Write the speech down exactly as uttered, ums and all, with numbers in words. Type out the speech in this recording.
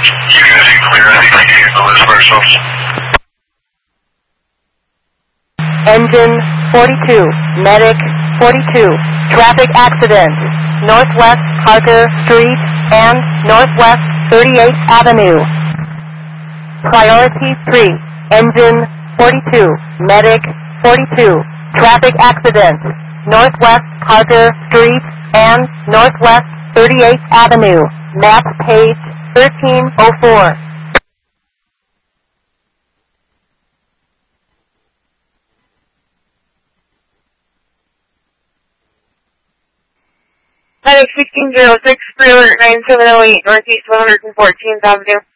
You guys are clear. I think I can handle this for ourselves. Engine forty-two, medic forty-two, traffic accident, Northwest Parker Street and Northwest thirty-eighth Avenue. Priority three, engine forty-two, medic forty-two, traffic accident, Northwest Parker Street and Northwest thirty-eighth Avenue, map page thirteen oh four. Medic sixteen oh six, pre-alert nine seven oh eight, Northeast one hundred fourteenth Avenue.